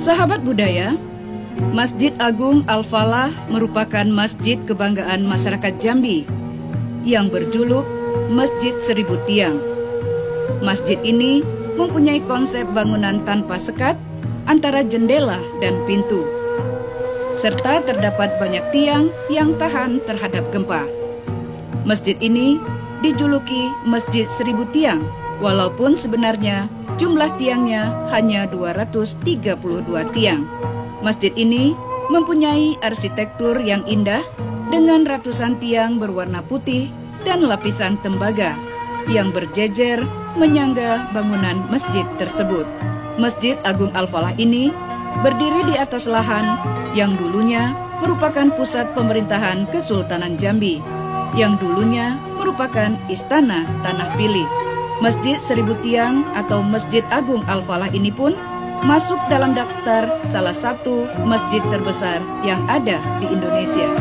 Sahabat budaya, Masjid Agung Al-Falah merupakan masjid kebanggaan masyarakat Jambi yang berjuluk Masjid Seribu Tiang. Masjid ini mempunyai konsep bangunan tanpa sekat antara jendela dan pintu, serta terdapat banyak tiang yang tahan terhadap gempa. Masjid ini dijuluki Masjid Seribu Tiang, walaupun sebenarnya jumlah tiangnya hanya 232 tiang. Masjid ini mempunyai arsitektur yang indah dengan ratusan tiang berwarna putih dan lapisan tembaga yang berjejer menyangga bangunan masjid tersebut. Masjid Agung Al-Falah ini berdiri di atas lahan yang dulunya merupakan pusat pemerintahan Kesultanan Jambi, yang dulunya merupakan Istana Tanah Pilih. Masjid Seribu Tiang atau Masjid Agung Al-Falah ini pun masuk dalam daftar salah satu masjid terbesar yang ada di Indonesia.